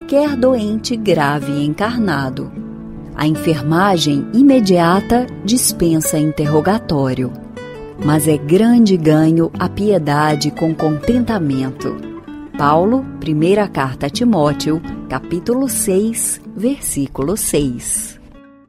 quer doente grave encarnado. A enfermagem imediata dispensa interrogatório, mas é grande ganho a piedade com contentamento. Paulo, primeira carta a Timóteo, capítulo 6, versículo 6.